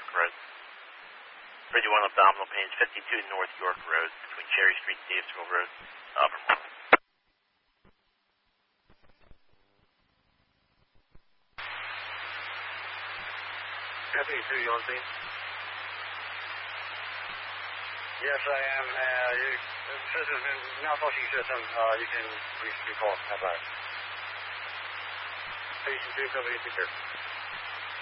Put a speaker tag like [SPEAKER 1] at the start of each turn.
[SPEAKER 1] York Road. 31 abdominal pain, 52 North York Road, between Cherry Street and Davisville Road, Auburn.
[SPEAKER 2] Deputy 2, you on scene? Yes, I am. This is in malfunctioning system. You can recall. Bye-bye. Patient 2, company 2, sir.